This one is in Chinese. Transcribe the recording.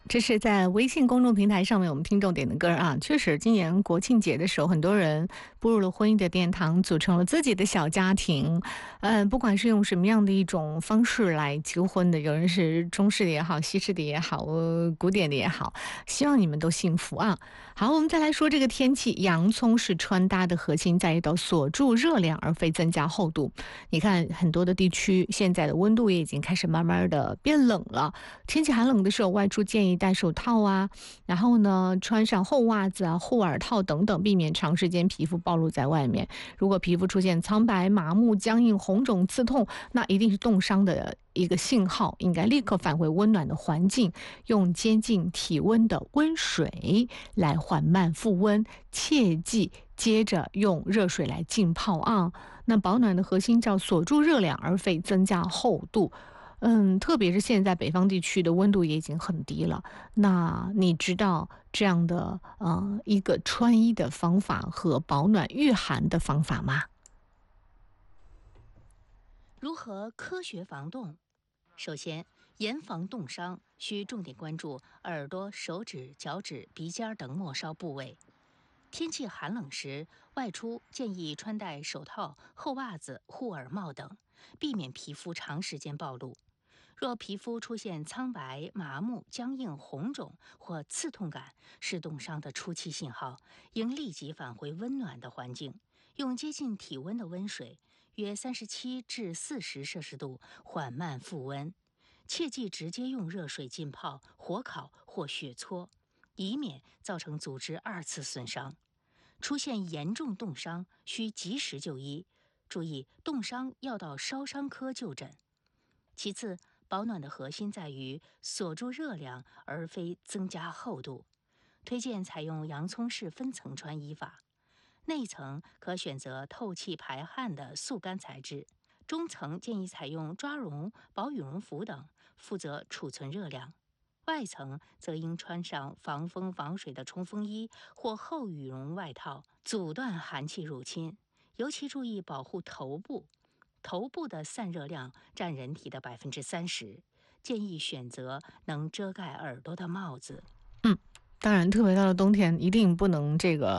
这是在微信公众平台上面我们听众点的歌啊，确实今年国庆节的时候，很多人步入了婚姻的殿堂，组成了自己的小家庭。不管是用什么样的一种方式来结婚的，有人是中式的也好，西式的也好，古典的也好，希望你们都幸福啊。好，我们再来说这个天气，洋葱是穿搭的核心，在于到锁住热量而非增加厚度。你看很多的地区现在的温度也已经开始慢慢的变冷了，天气寒冷的时候外出建议戴手套啊，然后呢穿上厚袜子啊、护耳套等等，避免长时间皮肤暴露在外面。如果皮肤出现苍白、麻木、僵硬、红肿、刺痛，那一定是冻伤的一个信号，应该立刻返回温暖的环境，用接近体温的温水来缓慢复温，切记接着用热水来浸泡啊。那保暖的核心叫锁住热量，而非增加厚度。特别是现在北方地区的温度也已经很低了。那你知道这样的一个穿衣的方法和保暖御寒的方法吗？ 如何科学防冻？首先，严防冻伤，需重点关注耳朵、手指、脚趾、鼻尖等末梢部位。天气寒冷时，外出建议穿戴手套、厚袜子、护耳帽等，避免皮肤长时间暴露。若皮肤出现苍白、麻木、僵硬、红肿或刺痛感，是冻伤的初期信号，应立即返回温暖的环境，用接近体温的温水，约37至40摄氏度，缓慢复温。切忌直接用热水浸泡、火烤或血搓，以免造成组织二次损伤。出现严重冻伤，需及时就医，注意冻伤要到烧伤科就诊。其次，保暖的核心在于锁住热量，而非增加厚度。推荐采用洋葱式分层穿衣法，内层可选择透气排汗的速干材质，中层建议采用抓绒、薄羽绒服等，负责储存热量。外层则应穿上防风防水的冲锋衣或厚羽绒外套，阻断寒气入侵。尤其注意保护头部，头部的散热量占人体的30%，建议选择能遮盖耳朵的帽子。 当然特别到了冬天一定不能这个